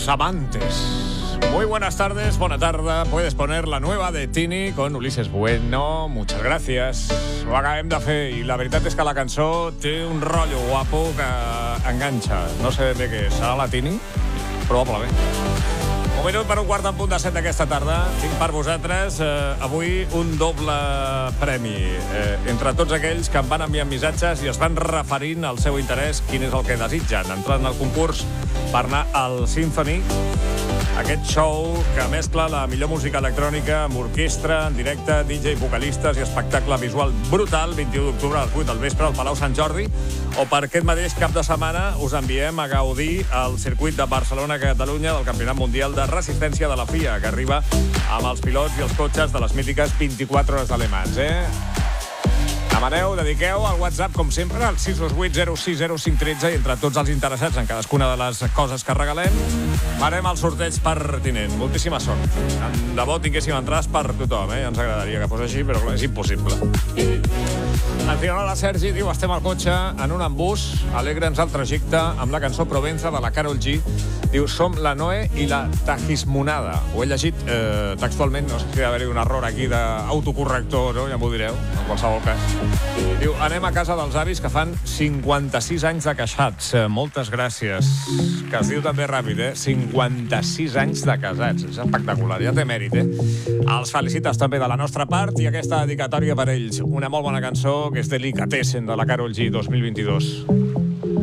los amantes. Muy buenas tardes, buena tarde. Puedes poner la nueva de Tini con Ulises Bueno. Muchas gracias. Ho acabem de fer i la veritat és que la cançó té un rotllo guapo que enganxa. No sé bé què és. Serà la Tini? Probablement. Un minut per un quart en punt de 7 d'aquesta tarda. Tinc per vosaltres avui un doble premi. Entre tots aquells que em van enviar missatges i es van referint al seu interès quin és el que desitgen. Entrant al concurs per anar al Symphony, aquest show que mescla la millor música electrònica amb orquestra, en directe, DJ, vocalistes i espectacle visual brutal, 21 d'octubre a les 8 del vespre al Palau Sant Jordi, o per aquest mateix cap de setmana us enviem a gaudir al circuit de Barcelona-Catalunya del Campionat Mundial de Resistència de la FIA, que arriba amb els pilots i els cotxes de les mítiques 24 hores de Le Mans, Demaneu, dediqueu al WhatsApp, com sempre, al 628 i entre tots els interessats en cadascuna de les coses que regalem, farem el sorteig pertinent. Moltíssima sort. Tant de bo tinguéssim entrades per tothom, Ens agradaria que fos així, però clar, és impossible. Al final, la Sergi diu, estem al cotxe, en un embús, alegre'ns el trajecte, amb la cançó Provenza de la Karol G. Diu, som la Noe i la Tagismonada. Ho he llegit textualment, no sé si ha d'haver-hi un error aquí d'autocorrector, no? Ja m'ho direu, en qualsevol cas. Diu, anem a casa dels avis que fan 56 anys de casats. Moltes gràcies. Que es diu també ràpid, 56 anys de casats. És espectacular, ja té mèrit, Els felicites també de la nostra part i aquesta dedicatòria per ells. Una molt bona cançó que és Delicatessen de la Karol G 2022.